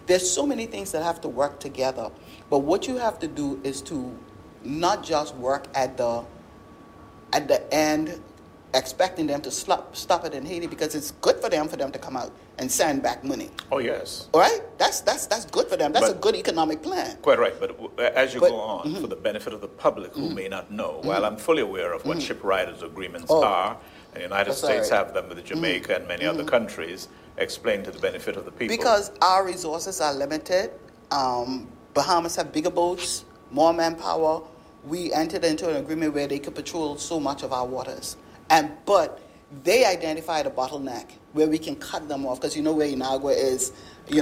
There's so many things that have to work together. But what you have to do is to not just work at the end expecting them to stop it in Haiti, because it's good for them to come out and send back money. Oh, yes. All right? That's good for them. That's a good economic plan. Quite right. But as you go on, for the benefit of the public who may not know, while I'm fully aware of what ship riders agreements are, and the United States have them with Jamaica and many other countries, explain to the benefit of the people. Because our resources are limited. Bahamas have bigger boats, more manpower. We entered into an agreement where they could patrol so much of our waters. But they identified a bottleneck where we can cut them off, because you know where Inagua is,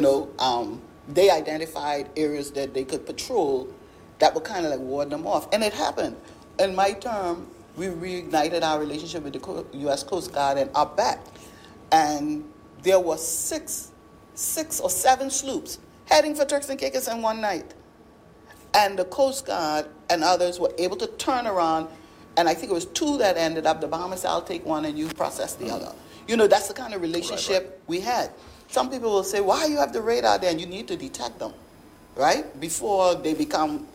they identified areas that they could patrol that would kind of like ward them off. And it happened. In my term, we reignited our relationship with the U.S. Coast Guard and up back. And there were six or seven sloops heading for Turks and Caicos in one night. And the Coast Guard and others were able to turn around, and I think it was two that ended up. The Bahamas, I'll take one and you process the other. That's the kind of relationship we had. Some people will say, why you have the radar there? And you need to detect them, right? Before they reach on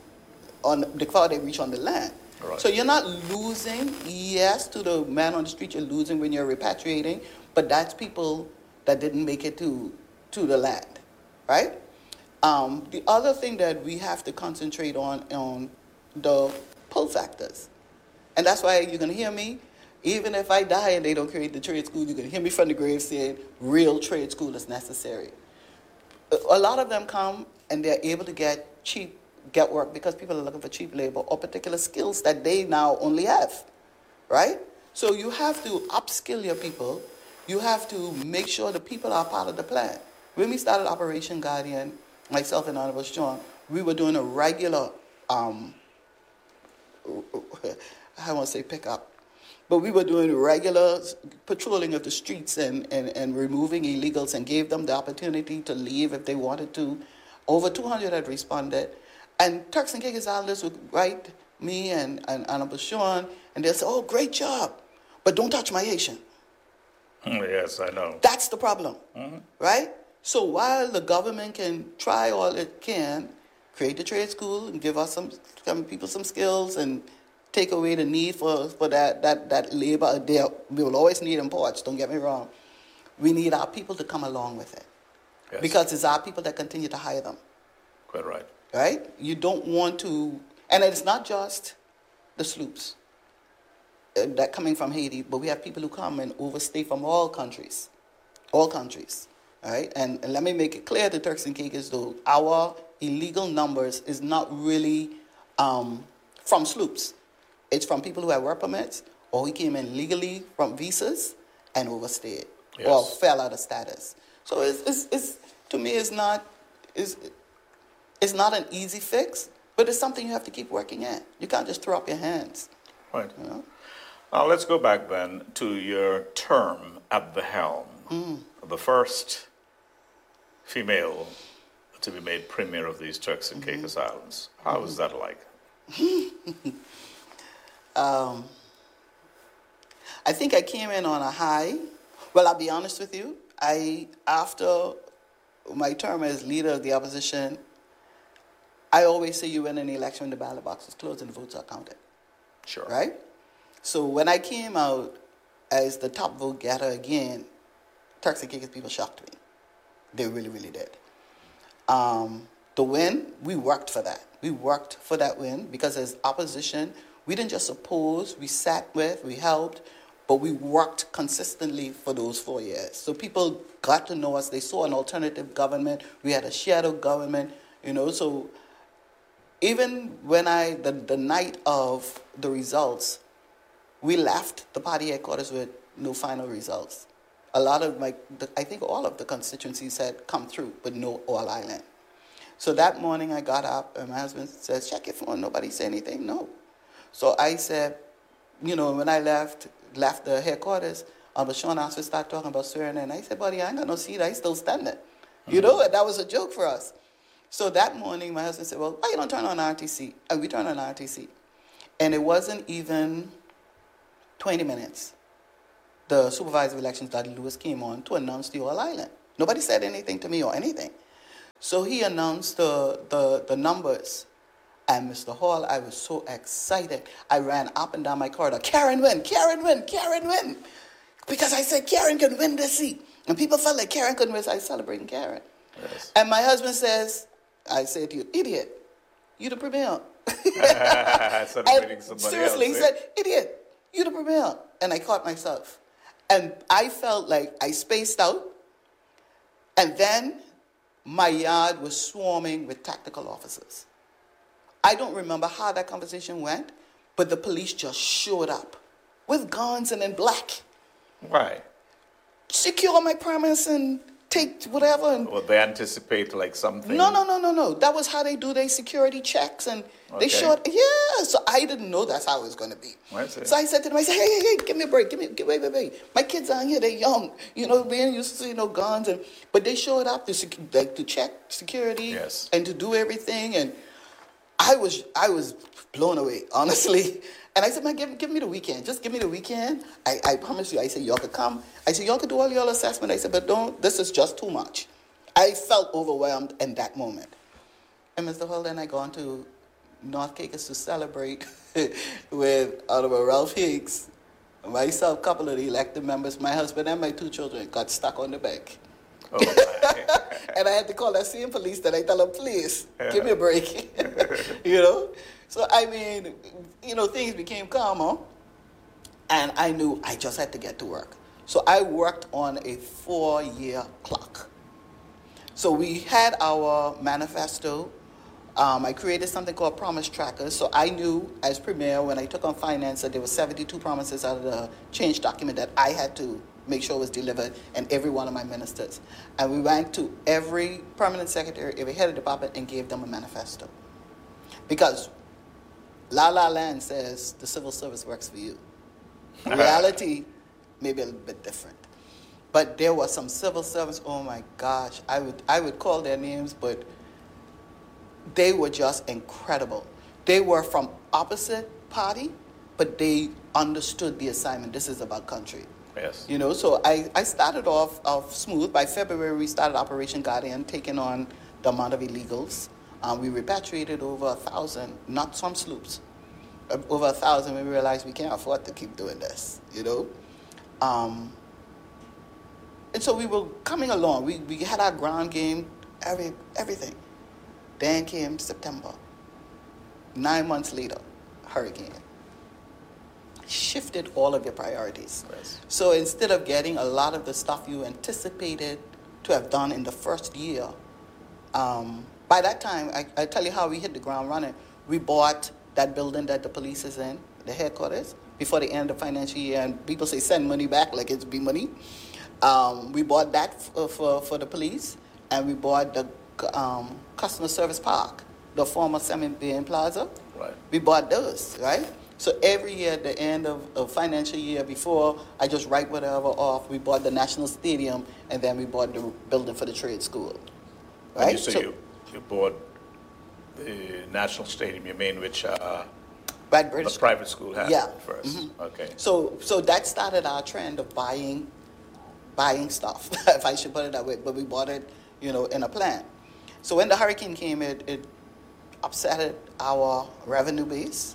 the land. Right. So you're not losing, yes, to the man on the street, you're losing when you're repatriating, but that's people that didn't make it to the land, right? The other thing that we have to concentrate on the pull factors. And that's why you're going to hear me, even if I die and they don't create the trade school, you're going to hear me from the grave saying real trade school is necessary. A lot of them come and they're able to get work because people are looking for cheap labor or particular skills that they now only have, right? So you have to upskill your people. You have to make sure the people are part of the plan. When we started Operation Guardian, myself and Honorable Sean, we were doing a regular, I won't say pickup, but we were doing regular patrolling of the streets and removing illegals and gave them the opportunity to leave if they wanted to. Over 200 had responded. And Turks and Caicos Islanders would write me and Honorable Sean, and they'll say, oh, great job, but don't touch my Haitian. Yes, I know. That's the problem, right? So while the government can try all it can, create the trade school and give us some people some skills and take away the need for that labor there. We will always need imports, don't get me wrong. We need our people to come along with it. Yes. Because it's our people that continue to hire them. Quite right. Right? You don't want to, and it's not just the sloops that coming from Haiti, but we have people who come and overstay from all countries. All countries. All right? And let me make it clear to Turks and Caicos, though, our illegal numbers is not really from sloops. It's from people who have work permits or who came in legally from visas and overstayed or fell out of status. So it's to me, it's not an easy fix, but it's something you have to keep working at. You can't just throw up your hands. Right. You know? Now let's go back then to your term at the helm. The first female to be made premier of these Turks and Caicos Islands. How was that like? I think I came in on a high. Well, I'll be honest with you. After my term as leader of the opposition, I always say you win an election when the ballot box is closed and the votes are counted. Sure. Right? So when I came out as the top vote getter again, Turks and Caicos people shocked me. They really, really did. The win, we worked for that. We worked for that win because as opposition, we didn't just oppose, we sat with, we helped, but we worked consistently for those 4 years. So people got to know us. They saw an alternative government. We had a shadow government, so even when the night of the results, we left the party headquarters with no final results. A lot of I think all of the constituencies had come through, but no All Island. So that morning I got up and my husband says, check your phone, nobody said anything, no. So I said, when I left the headquarters, Sean asked me to start talking about swearing in. I said, buddy, I ain't got no seat, I still standing. And that was a joke for us. So that morning my husband said, well, why you don't turn on RTC? And we turned on RTC. And it wasn't even 20 minutes. The supervisor of elections, Dr. Lewis, came on to announce the All Island. Nobody said anything to me or anything. So he announced the numbers. And Mr. Hall, I was so excited. I ran up and down my corridor. Karen win, Karen win, Karen win. Because I said Karen can win this seat. And people felt like Karen couldn't win, so I was celebrating Karen. Yes. And my husband says, I say to you, idiot, you the premier. Celebrating somebody seriously, else, he said, idiot, you the premier. And I caught myself. And I felt like I spaced out. And then my yard was swarming with tactical officers. I don't remember how that conversation went, but the police just showed up with guns and in black. Why? Secure my premise and take whatever. And Well, they anticipate like something. No. That was how they do their security checks. And they Okay. showed, yeah. So I didn't know that's how it was going to be. I see. So I said to them, I said, hey, give me a break. Wait. My kids are here. They're young. You know, we ain't used to see no guns. But they showed up to check security Yes. and to do everything. And I was blown away, honestly. And I said, man, give me the weekend. Just give me the weekend. I promise you. I said, y'all could come. I said, y'all could do all your assessment. I said, but this is just too much. I felt overwhelmed in that moment. And Mr. Hall and I gone to North Caicos to celebrate with Honorable Ralph Higgs, myself, a couple of the elected members, my husband and my 2 children got stuck on the bank. Oh, my. And I had to call that same police that I tell them, please, give me a break. You know? So, I mean, things became calmer. And I knew I just had to get to work. So I worked on a 4-year clock. So we had our manifesto. I created something called Promise Trackers. So I knew as Premier, when I took on finance, that there were 72 promises out of the change document that I had to make sure was delivered, and every one of my ministers. And we went to every permanent secretary, every head of department, and gave them a manifesto. Because La La Land says the civil service works for you. Reality may be a little bit different. But there was some civil service, oh my gosh, I would call their names, but they were just incredible. They were from opposite party, but they understood the assignment. This is about country. Yes. So I started off smooth. By February, we started Operation Guardian, taking on the amount of illegals. We repatriated over 1,000, not some sloops, over 1,000. We realized we can't afford to keep doing this, And so we were coming along. We had our ground game, everything. Then came September. 9 months later, hurricane. Shifted all of your priorities. Yes. So instead of getting a lot of the stuff you anticipated to have done in the first year, by that time, I tell you how we hit the ground running. We bought that building that the police is in, the headquarters, before the end of the financial year, and people say send money back like it's big money. We bought that for the police, and we bought the customer service park, the former Semi-Bain Plaza. Right. We bought those, right? So every year at the end of financial year before I just write whatever off, we bought the National Stadium, and then we bought the building for the trade school, right? And you say you bought the National Stadium, you mean, which Right, British the private school had Yeah. first. Mm-hmm. Okay. So that started our trend of buying stuff, if I should put it that way. But we bought it, in a plan. So when the hurricane came, it upset our revenue base.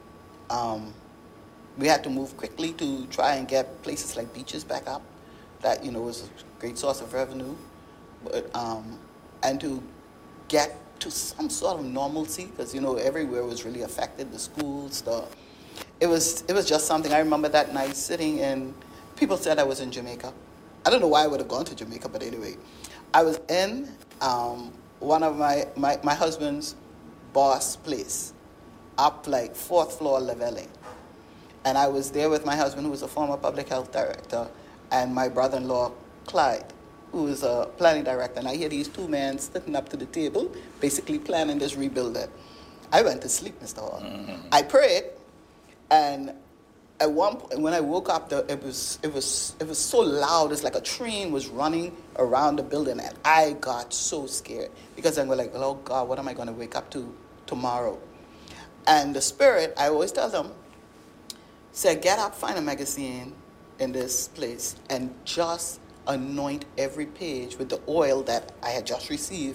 We had to move quickly to try and get places like beaches back up. That was a great source of revenue, but and to get to some sort of normalcy, because everywhere was really affected. The schools, it was just something. I remember that night sitting in. People said I was in Jamaica. I don't know why I would have gone to Jamaica, but anyway, I was in one of my husband's boss' place, up like 4th floor leveling. And I was there with my husband, who was a former public health director, and my brother-in-law, Clyde, who is a planning director. And I hear these 2 men sitting up to the table, basically planning this rebuilding. I went to sleep, Mr. Hall. Mm-hmm. I prayed, and at one point, when I woke up, it was so loud. It's like a train was running around the building, and I got so scared because I'm like, oh God, what am I going to wake up to tomorrow? And the Spirit, I always tell them, said, get up, find a magazine in this place, and just anoint every page with the oil that I had just received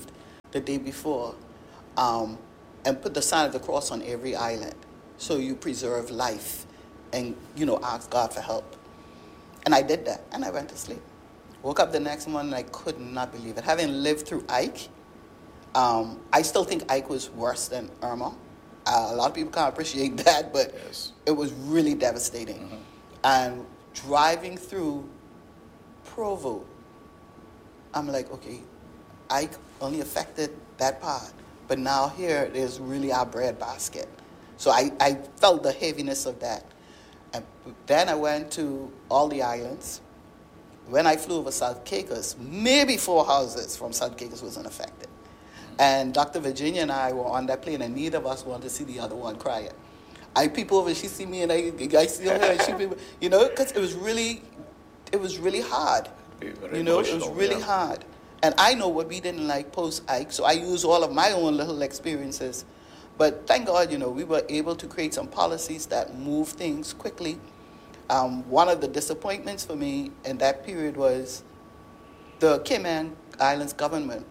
the day before, and put the sign of the cross on every island, so you preserve life, and ask God for help. And I did that, and I went to sleep. Woke up the next morning, I could not believe it. Having lived through Ike, I still think Ike was worse than Irma. A lot of people can't appreciate that, but Yes. it was really devastating. Mm-hmm. And driving through Provo, I'm like, okay, Ike only affected that part, but now here it is really our breadbasket. So I felt the heaviness of that. And then I went to all the islands. When I flew over South Caicos, maybe 4 houses from South Caicos wasn't affected. And Dr. Virginia and I were on that plane, and neither of us wanted to see the other one crying. I peep over, she see me, and I see her, and she peep, because it was really hard. Very It was emotional, really yeah. hard. And I know what we didn't like post-Ike, so I used all of my own little experiences. But thank God, we were able to create some policies that move things quickly. One of the disappointments for me in that period was the Cayman Islands government,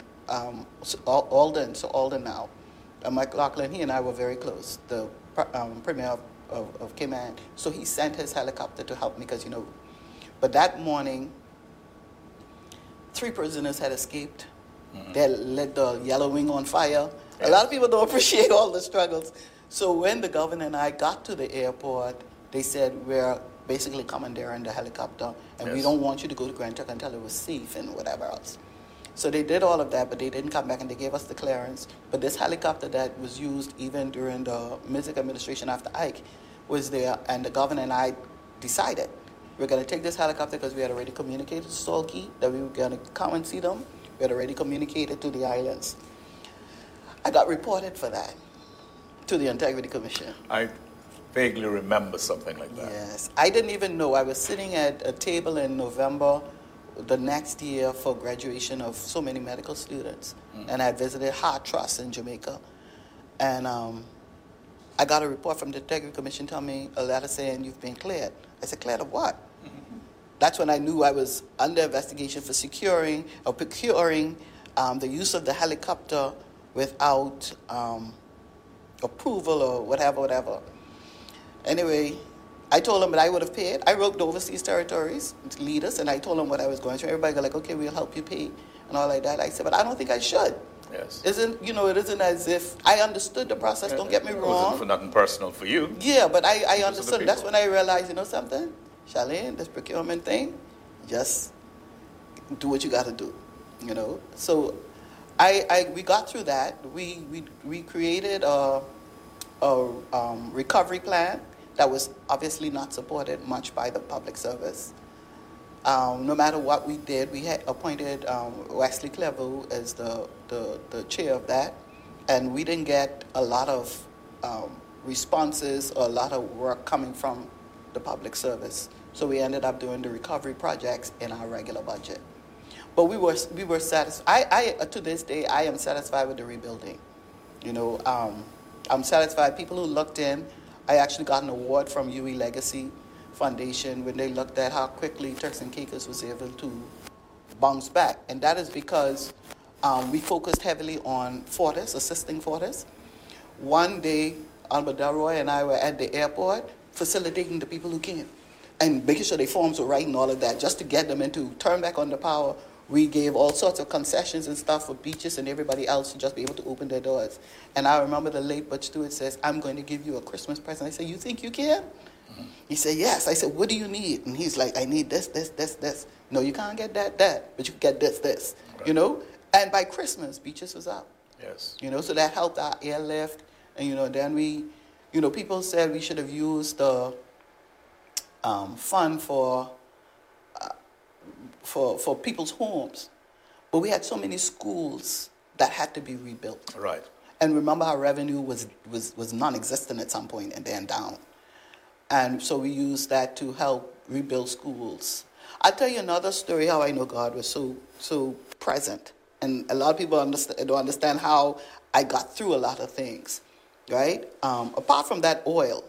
Alden now, Mike Lachlan, he and I were very close, the premier of Cayman. So he sent his helicopter to help me because, but that morning, 3 prisoners had escaped. Mm-hmm. They lit the Yellow Wing on fire. Yes. A lot of people don't appreciate all the struggles. So when the governor and I got to the airport, they said, we're basically commandeering the helicopter, and yes. we don't want you to go to Grand Turk until it was safe and whatever else. So they did all of that, but they didn't come back, and they gave us the clearance. But this helicopter that was used even during the Mizik administration after Ike was there, and the governor and I decided we're going to take this helicopter because we had already communicated to Stolke that we were going to come and see them. We had already communicated to the islands. I got reported for that to the Integrity Commission. I vaguely remember something like that. Yes. I didn't even know. I was sitting at a table in November the next year for graduation of so many medical students. And I visited Heart Trust in Jamaica. And I got a report from the Integrity Commission telling me a letter saying you've been cleared. I said, cleared of what? That's when I knew I was under investigation for securing or procuring the use of the helicopter without approval or whatever. Anyway, I told them that I would have paid. I wrote the overseas territories leaders, and I told them what I was going through. Everybody got like, okay, we'll help you pay, and all like that. I said, but I don't think I should. Yes. It isn't as if I understood the process. Don't get me wrong. It wasn't for nothing personal for you. Yeah, but I understood. That's when I realized, something, Charlene, this procurement thing, just do what you got to do, So we got through that. We created a recovery plan that was obviously not supported much by the public service. No matter what we did, we had appointed Wesley Clairvaux as the chair of that, and we didn't get a lot of responses or a lot of work coming from the public service. So we ended up doing the recovery projects in our regular budget. But we were satisfied. I to this day, I am satisfied with the rebuilding. I'm satisfied. People who looked in, I actually got an award from UE Legacy Foundation when they looked at how quickly Turks and Caicos was able to bounce back. And that is because we focused heavily on Fortis, assisting Fortis. One day, Albert Delroy and I were at the airport facilitating the people who came and making sure their forms were right and all of that, just to get them into turn back on the power. We gave all sorts of concessions and stuff for beaches and everybody else to just be able to open their doors. And I remember the late Butch Stewart says, I'm going to give you a Christmas present. I said, you think you can? Mm-hmm. He said, yes. I said, what do you need? And he's like, I need this. No, you can't get that, but you can get this, right. And by Christmas, beaches was up. Yes. So that helped our airlift. And, then we, people said we should have used the fund for people's homes. But we had so many schools that had to be rebuilt. Right. And remember, our revenue was non-existent at some point and then down. And so we used that to help rebuild schools. I'll tell you another story how I know God was so present. And a lot of people don't understand how I got through a lot of things, right? Apart from that oil,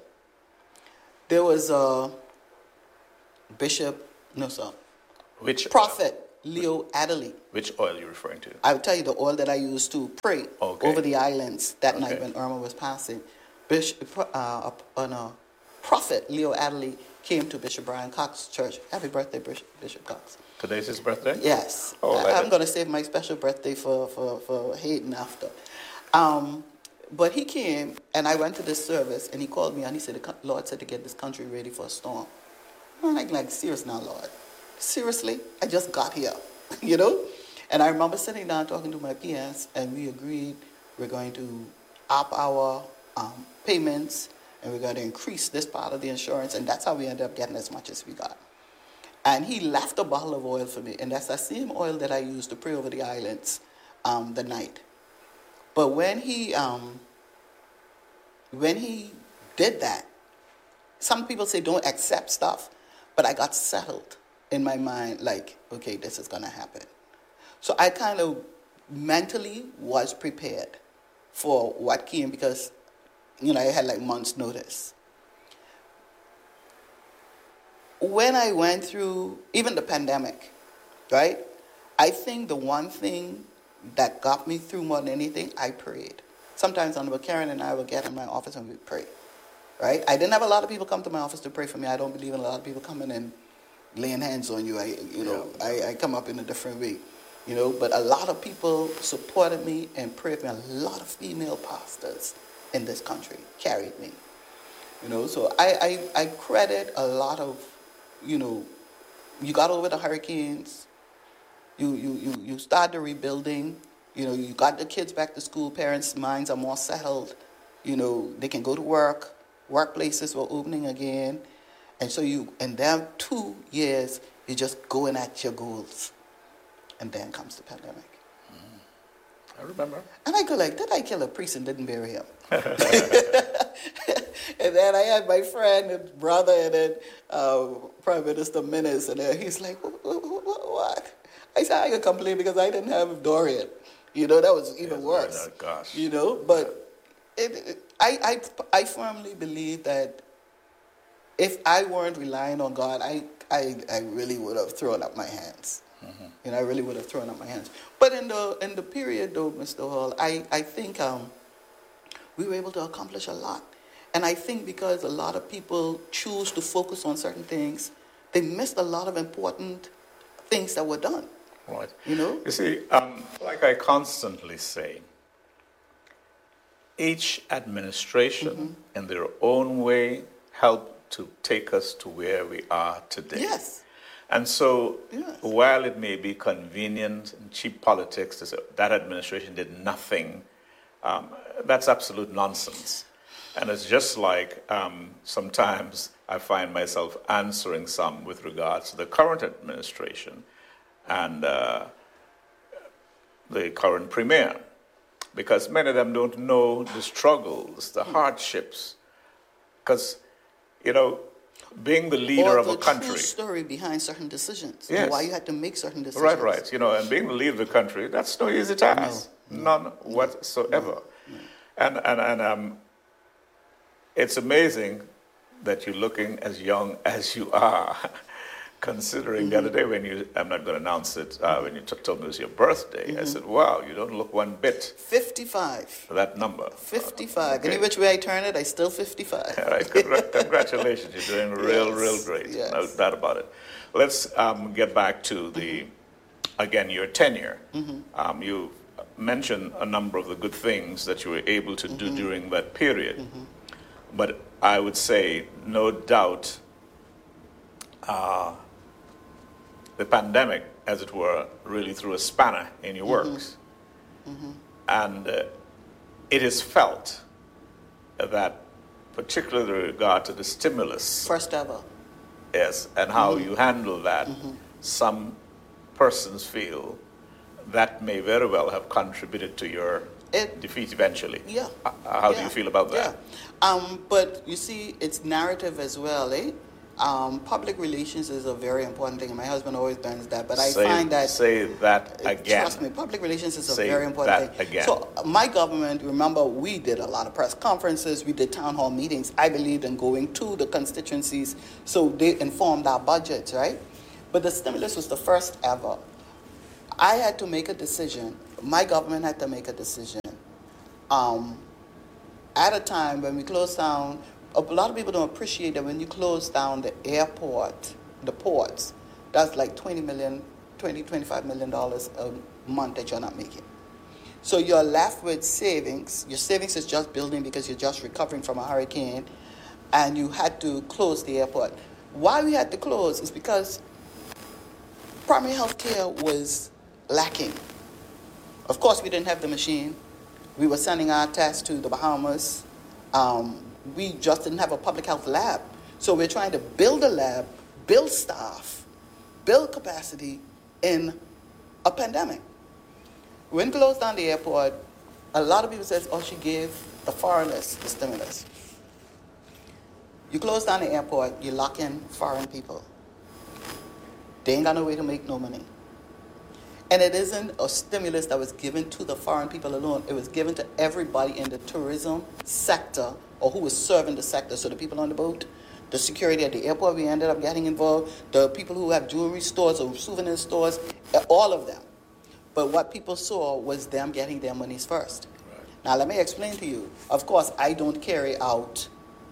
there was a bishop, no sir, Which prophet Leo Adderley. Which oil are you referring to? I will tell you the oil that I used to pray over the islands that night when Irma was passing. Prophet Leo Adderley came to Bishop Brian Cox's church. Happy birthday, Bishop Cox. Today's his birthday? Yes. Oh, I'm going to save my special birthday for Hayden after. But he came, and I went to this service, and he called me, and he said, the Lord said to get this country ready for a storm. I'm like, serious now, Lord? Seriously? I just got here, you know? And I remember sitting down talking to my PS, and we agreed we're going to up our payments, and we're going to increase this part of the insurance, and that's how we ended up getting as much as we got. And he left a bottle of oil for me, and that's the same oil that I used to pray over the islands the night. But when he did that, some people say don't accept stuff, but I got settled in my mind, like, okay, this is going to happen. So I kind of mentally was prepared for what came because, you know, I had like months' notice. When I went through even the pandemic, right, I think the one thing that got me through more than anything, I prayed. Sometimes Karen and I will get in my office and we pray, right? I didn't have a lot of people come to my office to pray for me. I don't believe in a lot of people coming and laying hands on you. I come up in a different way, you know. But a lot of people supported me and prayed for me. A lot of female pastors in this country carried me, you know. So I credit a lot of, you know, you got over the hurricanes. You start the rebuilding, you know, you got the kids back to school, parents' minds are more settled, you know, they can go to work, workplaces were opening again, and so in them 2 years, you're just going at your goals, and then comes the pandemic. I remember. And I go like, did I kill a priest and didn't bury him? And then I had my friend and brother and then Prime Minister Minnis, and he's like, what? I said, I could complain because I didn't have Dorian. You know, that was even worse. Oh, gosh. You know, but I firmly believe that if I weren't relying on God, I really would have thrown up my hands. Mm-hmm. You know, I really would have thrown up my hands. But in the period, though, Mr. Hall, I think we were able to accomplish a lot. And I think because a lot of people choose to focus on certain things, they missed a lot of important things that were done. Right. You know? You see, like I constantly say, each administration in their own way helped to take us to where we are today. Yes. And so Yes. while it may be convenient and cheap politics to say that administration did nothing, that's absolute nonsense. And it's just like sometimes I find myself answering some with regards to the current administration and the current premier, because many of them don't know the struggles, the hardships, because, you know, being the leader of a country. Or the true story behind certain decisions. Yes. Why you had to make certain decisions. Right. You know, and being the leader of the country, that's no easy task. None whatsoever. No. And it's amazing that you're looking as young as you are, considering the other day when I'm not going to announce it, when you told me it was your birthday, I said, wow, you don't look one bit. 55. For that number. 55. Okay. Any which way I turn it, I still 55. All right, congratulations. You're doing real great. Yes. No doubt about it. Let's get back to again, your tenure. You mentioned a number of the good things that you were able to do during that period. But I would say, no doubt, the pandemic, as it were, really threw a spanner in your works. And it is felt that, particularly with regard to the stimulus. First ever. Yes, and how you handle that, some persons feel that may very well have contributed to your defeat eventually. Yeah. How do you feel about that? Yeah. But you see, it's narrative as well, eh? Public relations is a very important thing, and my husband always bends that. But I find that... Say that again. Trust me, public relations is a Say very important that thing. again. So my government, remember, we did a lot of press conferences, we did town hall meetings. I believed in going to the constituencies so they informed our budgets, right? But the stimulus was the first ever. I had to make a decision. My government had to make a decision. At a time when we closed down, a lot of people don't appreciate that when you close down the airport, the ports, that's like $25 million a month that you're not making. So you're left with savings. Your savings is just building because you're just recovering from a hurricane, and you had to close the airport. Why we had to close is because primary health care was lacking. Of course, we didn't have the machine. We were sending our tests to the Bahamas. We just didn't have a public health lab. So we're trying to build a lab, build staff, build capacity in a pandemic. When we closed down the airport, a lot of people said, oh, she gave the foreigners the stimulus. You close down the airport, you lock in foreign people. They ain't got no way to make no money. And it isn't a stimulus that was given to the foreign people alone. It was given to everybody in the tourism sector or who was serving the sector. So the people on the boat, the security at the airport, we ended up getting involved, the people who have jewelry stores or souvenir stores, all of them. But what people saw was them getting their monies first. Right. Now, let me explain to you. Of course, I don't carry out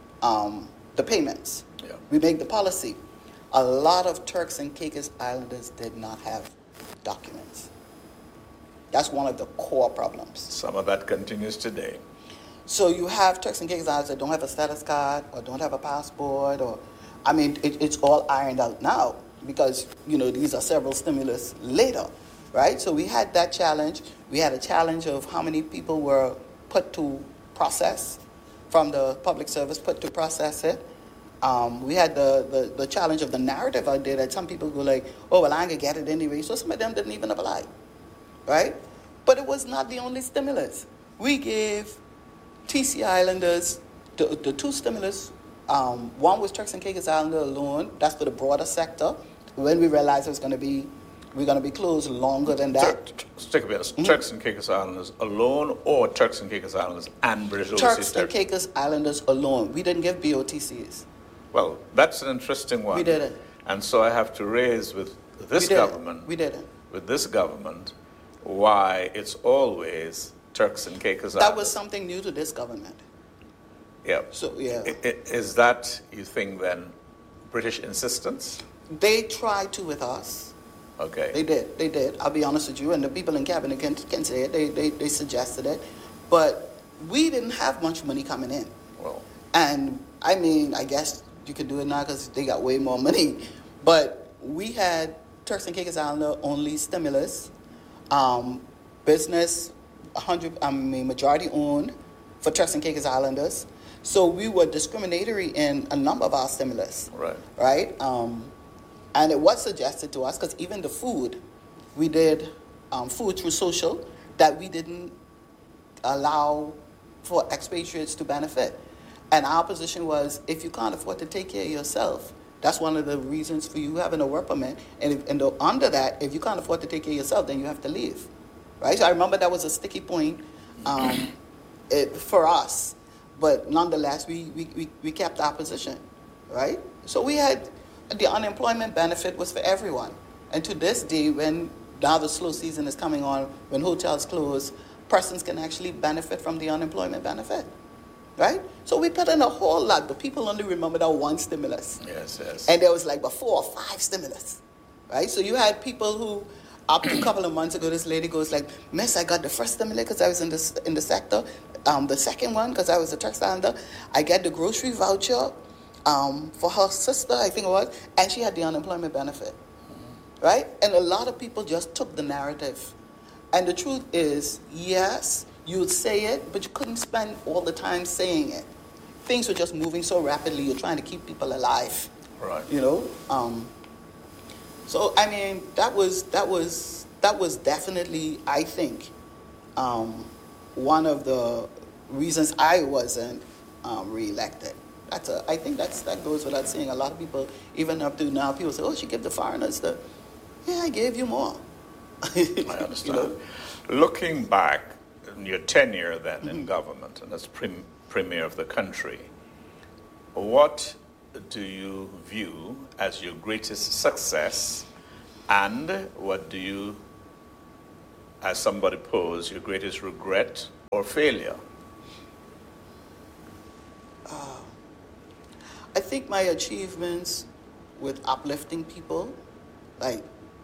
the payments. Yeah. We make the policy. A lot of Turks and Caicos Islanders did not have documents. That's one of the core problems. Some of that continues today. So you have Turks and Caicos Islanders that don't have a status card or don't have a passport, or, I mean, it's all ironed out now because, these are several stimulus later. Right? So we had that challenge. We had a challenge of how many people were put to process from the public service, put to process it. We had the challenge of the narrative out there that some people were like, oh, well, I ain't going to get it anyway. So some of them didn't even apply. Right? But it was not the only stimulus. We gave TC Islanders the two stimulus. One was Turks and Caicos Islander alone. That's for the broader sector. When we realized it was going to be we're going to be closed longer than that. Stick with us. Turks and Caicos Islanders alone, or Turks and Caicos Islanders and British Overseas Turks and Caicos Islanders alone. We didn't give BOTCs. Well, that's an interesting one. We didn't. And so I have to raise with this government. We didn't. With this government, why it's always Turks and Caicos Islanders. That was something new to this government. Yeah. So yeah. Is that, you think, then British insistence? They tried to with us. Okay. They did. I'll be honest with you, and the people in cabinet can say it. They suggested it, but we didn't have much money coming in. Well. And I mean, I guess you could do it now because they got way more money. But we had Turks and Caicos Islander only stimulus, business, majority owned for Turks and Caicos Islanders. So we were discriminatory in a number of our stimulus. Right. Right. And it was suggested to us, because even the food, we did food through social, that we didn't allow for expatriates to benefit. And our position was, if you can't afford to take care of yourself, that's one of the reasons for you having a work permit. And under that, if you can't afford to take care of yourself, then you have to leave. Right? So I remember that was a sticky point for us. But nonetheless, we kept our position. Right? So we had... The unemployment benefit was for everyone. And to this day, when now the slow season is coming on, when hotels close, persons can actually benefit from the unemployment benefit. Right? So we put in a whole lot, but people only remember that one stimulus. Yes. And there was like 4 or 5 stimulus. Right? So you had people who, up to a couple of months ago, this lady goes like, Miss, I got the first stimulus because I was in the sector. The second one because I was a Turks Islander. I get the grocery voucher. For her sister, I think it was, and she had the unemployment benefit, right? And a lot of people just took the narrative. And the truth is, yes, you would say it, but you couldn't spend all the time saying it. Things were just moving so rapidly, you're trying to keep people alive. Right. So, I mean, that was definitely, I think, one of the reasons I wasn't reelected. I think that goes without saying. A lot of people, even up to now, people say, oh, she gave the foreigners the... Yeah, I gave you more. I understand. Looking back, in your tenure then in government and as premier of the country, what do you view as your greatest success, and what do you as somebody posed, your greatest regret or failure? I think my achievements with uplifting people, like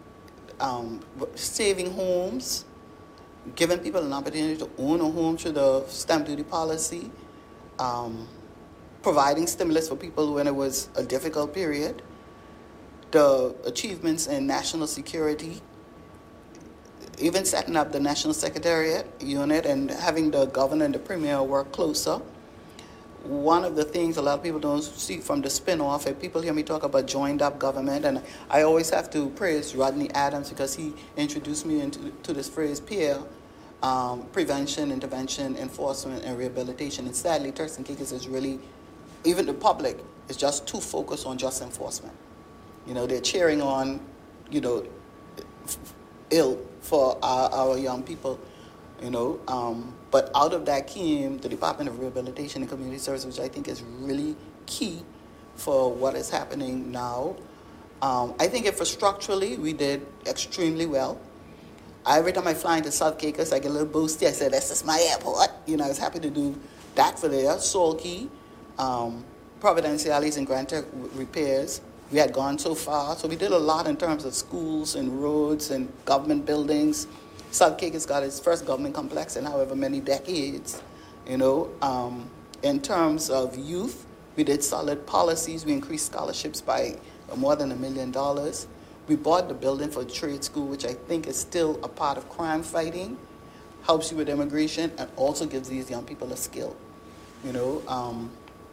saving homes, giving people an opportunity to own a home through the stamp duty policy, providing stimulus for people when it was a difficult period, the achievements in national security, even setting up the National Secretariat unit and having the governor and the premier work closer. One of the things a lot of people don't see from the spin-off, and people hear me talk about joined up government, and I always have to praise Rodney Adams because he introduced me into this phrase, peer, prevention, intervention, enforcement, and rehabilitation. And sadly, Turks and Caicos is really, even the public, is just too focused on just enforcement. You know, they're cheering on, you know, ill for our young people, you know. But out of that came the Department of Rehabilitation and Community Service, which I think is really key for what is happening now. I think infrastructurally, we did extremely well. Every time I fly into South Caicos, I get a little boosty. I said, this is my airport. You know, I was happy to do that for there. Salt Key, Providenciales and Grand Turk repairs. We had gone so far. So we did a lot in terms of schools and roads and government buildings. South Caicos got its first government complex in however many decades. You know, in terms of youth, we did solid policies. We increased scholarships by more than $1 million. We bought the building for a trade school, which I think is still a part of crime fighting, helps you with immigration, and also gives these young people a skill. You know,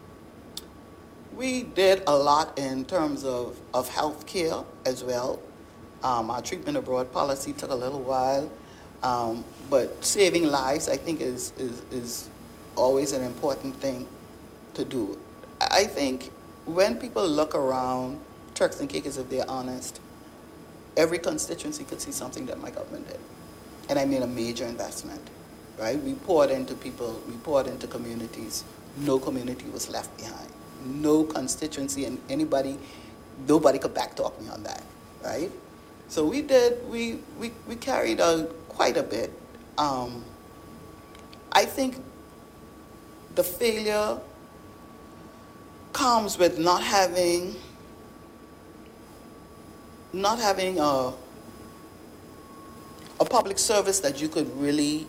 we did a lot in terms of health care as well. Our treatment abroad policy took a little while, but saving lives, I think, is always an important thing to do. I think when people look around Turks and Caicos, if they're honest, every constituency could see something that my government did. And I made a major investment, right? We poured into people, we poured into communities. No community was left behind. No constituency and nobody could backtalk me on that, right? So we carried out quite a bit. I think the failure comes with not having a public service that you could really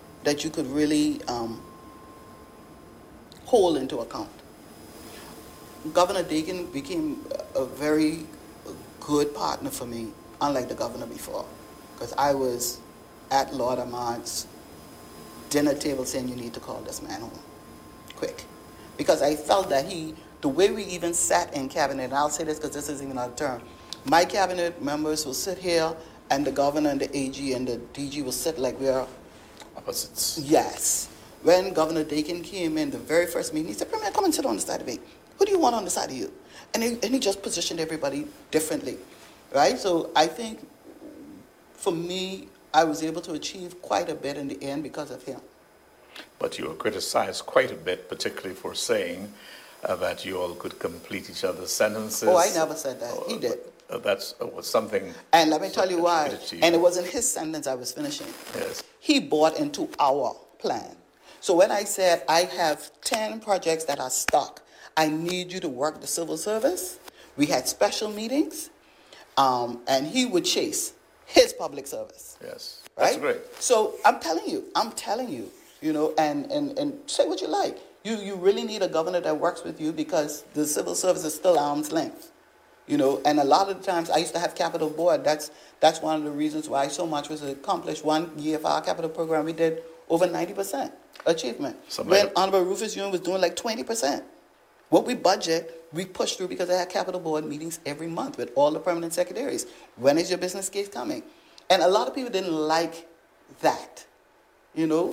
hold into account. Governor Dakin became a very good partner for me, unlike the governor before, because I was at Lord Ahmad's dinner table saying, you need to call this man home, quick. Because I felt that the way we even sat in cabinet, and I'll say this because this isn't even out of term, my cabinet members will sit here, and the governor and the AG and the DG will sit like we are opposites. Yes. When Governor Dakin came in, the very first meeting, he said, Premier, come and sit on the side of me. Who do you want on the side of you? And he just positioned everybody differently, right? So I think, for me, I was able to achieve quite a bit in the end because of him. But you were criticized quite a bit, particularly for saying that you all could complete each other's sentences. Oh, I never said that. He did. That was something. And let me tell you why. And it wasn't his sentence I was finishing. Yes. He bought into our plan. So when I said I have 10 projects that are stuck, I need you to work the civil service. We had special meetings, and he would chase his public service. Yes, right? That's great. So I'm telling you, you know, and say what you like. You really need a governor that works with you because the civil service is still arm's length. You know, and a lot of the times I used to have capital board. That's one of the reasons why so much was accomplished. 1 year for our capital program, we did over 90% achievement. When Honorable Rufus Ewing was doing like 20%. What we budget, we push through because I had capital board meetings every month with all the permanent secretaries. When is your business case coming? And a lot of people didn't like that, you know.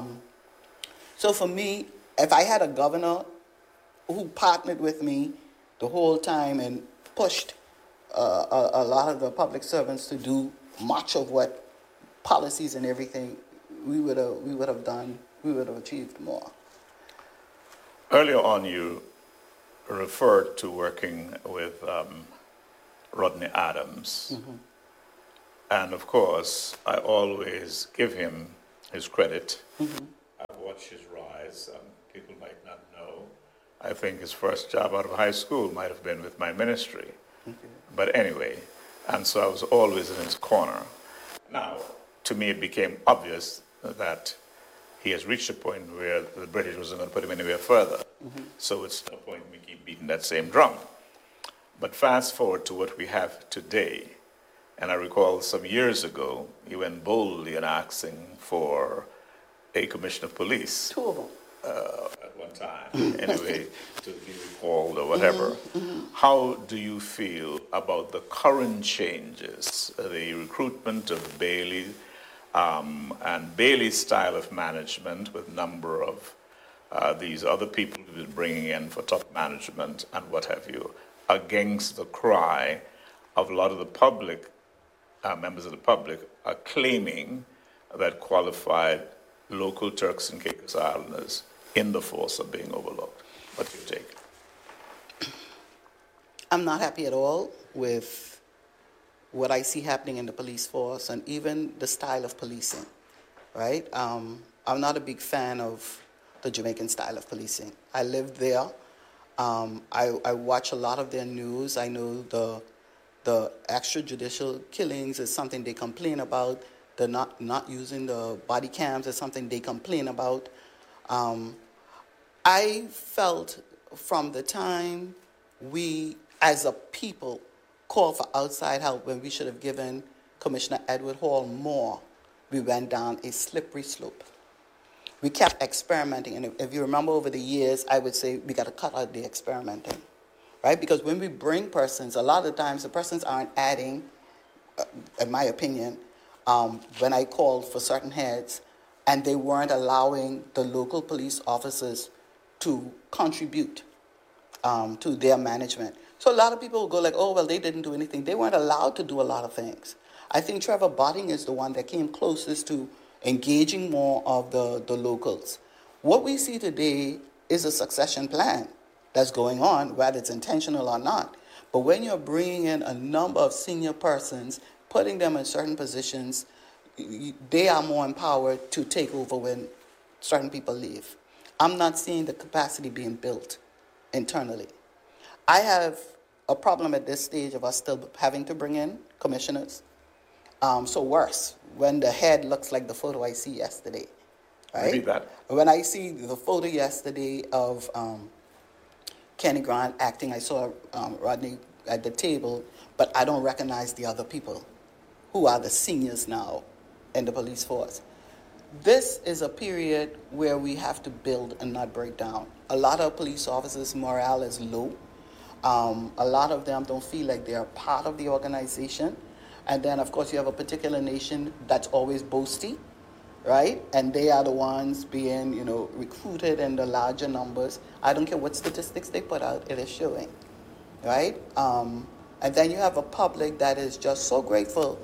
So for me, if I had a governor who partnered with me the whole time and pushed a lot of the public servants to do much of what policies and everything, we would have achieved more. Earlier on, you referred to working with Rodney Adams. And of course, I always give him his credit. I've watched his rise, and people might not know. I think his first job out of high school might have been with my ministry. But anyway, and so I was always in his corner. Now, to me, it became obvious that he has reached a point where the British wasn't going to put him anywhere further. So it's no point in me keep beating that same drum. But fast forward to what we have today. And I recall some years ago, he went boldly in asking for a commissioner of police. Two of them. At one time, anyway, to be recalled or whatever. How do you feel about the current changes, the recruitment of Bailey and Bailey's style of management with number of these other people he's been bringing in for top management and what have you, against the cry of a lot of the public, members of the public, are claiming that qualified local Turks and Caicos Islanders in the force are being overlooked? What's your take? I'm not happy at all with what I see happening in the police force and even the style of policing, right? I'm not a big fan of the Jamaican style of policing. I lived there. I watch a lot of their news. I know the extrajudicial killings is something they complain about. The not using the body cams is something they complain about. I felt from the time we, as a people, called for outside help when we should have given Commissioner Edward Hall more, we went down a slippery slope. We kept experimenting, and if you remember over the years, I would say we got to cut out the experimenting, right? Because when we bring persons, a lot of times the persons aren't adding, in my opinion, when I called for certain heads, and they weren't allowing the local police officers to contribute to their management. So a lot of people will go like, oh, well, they didn't do anything. They weren't allowed to do a lot of things. I think Trevor Botting is the one that came closest to engaging more of the locals. What we see today is a succession plan that's going on, whether it's intentional or not. But when you're bringing in a number of senior persons, putting them in certain positions, they are more empowered to take over when certain people leave. I'm not seeing the capacity being built internally. I have a problem at this stage of us still having to bring in commissioners. So worse, when the head looks like the photo I see yesterday, right? Repeat that. When I see the photo yesterday of Kenny Grant acting, I saw Rodney at the table, but I don't recognize the other people who are the seniors now in the police force. This is a period where we have to build and not break down. A lot of police officers' morale is low. A lot of them don't feel like they're part of the organization. And then, of course, you have a particular nation that's always boasty, right? And they are the ones being, recruited in the larger numbers. I don't care what statistics they put out, it is showing, right? And then you have a public that is just so grateful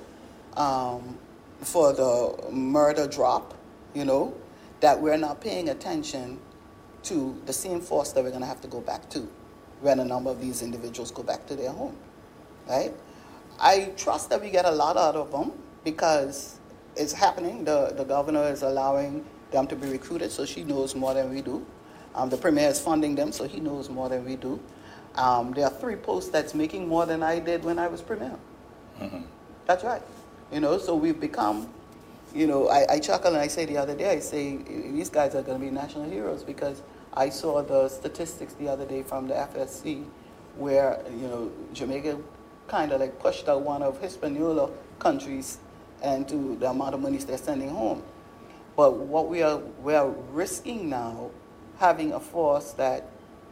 for the murder drop, that we're not paying attention to the same force that we're going to have to go back to when a number of these individuals go back to their home, right? I trust that we get a lot out of them because it's happening. The governor is allowing them to be recruited, so she knows more than we do. The premier is funding them, so he knows more than we do. There are 3 posts that's making more than I did when I was premier. Mm-hmm. That's right. So we've become, I chuckle and I say the other day, I say, these guys are going to be national heroes because I saw the statistics the other day from the FSC where, Jamaica kind of like pushed out one of Hispaniola countries and to the amount of monies they're sending home. But what we are risking now, having a force that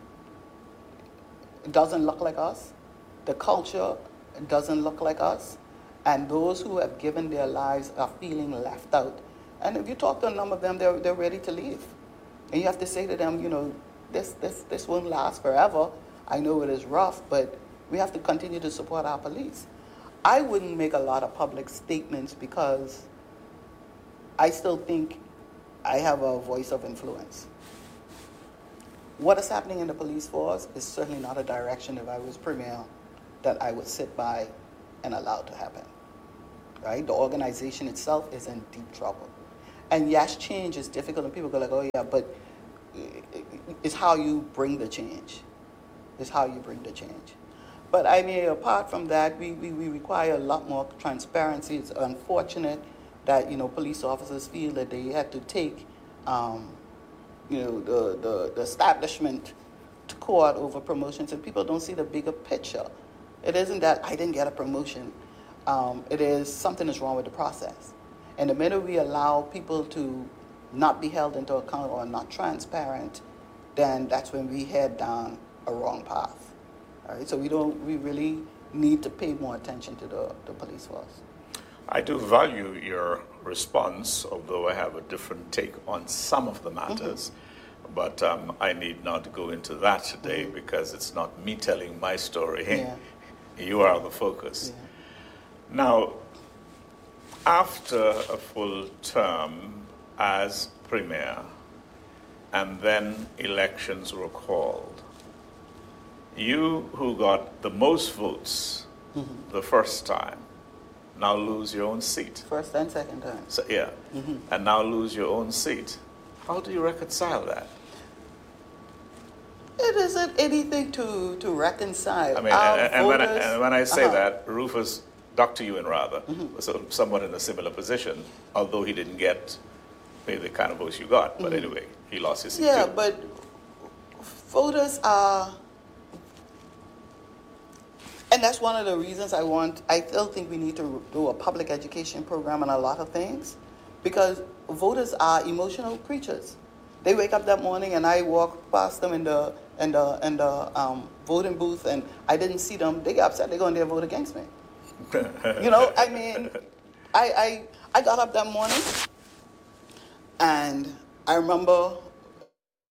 doesn't look like us, the culture doesn't look like us, and those who have given their lives are feeling left out. And if you talk to a number of them, they're ready to leave. And you have to say to them, this won't last forever. I know it is rough, but we have to continue to support our police. I wouldn't make a lot of public statements because I still think I have a voice of influence. What is happening in the police force is certainly not a direction, if I was premier, that I would sit by and allow to happen. right? The organization itself is in deep trouble. And yes, change is difficult, and people go like, oh yeah, but it's how you bring the change. It's how you bring the change. But I mean, apart from that, we require a lot more transparency. It's unfortunate that, police officers feel that they have to take, the establishment to court over promotions, and people don't see the bigger picture. It isn't that I didn't get a promotion. It is something is wrong with the process. And the minute we allow people to not be held into account or not transparent, then that's when we head down a wrong path. All right? So we really need to pay more attention to the police force. I do value your response, although I have a different take on some of the matters. But I need not go into that today because it's not me telling my story. Yeah. You are the focus. Yeah. Now, after a full term as premier, and then elections were called, you who got the most votes the first time now lose your own seat. First and second time. So, yeah, and now lose your own seat. How do you reconcile that? It isn't anything to reconcile. I mean, and when I say that, Rufus, Dr. Ewan rather, was somewhat in a similar position, although he didn't get maybe the kind of votes you got. But anyway, he lost his seat Yeah, too. but voters are, and that's one of the reasons I still think we need to do a public education program on a lot of things, because voters are emotional creatures. They wake up that morning and I walk past them in the voting booth and I didn't see them. They get upset. They go in there and vote against me. I mean, I got up that morning and I remember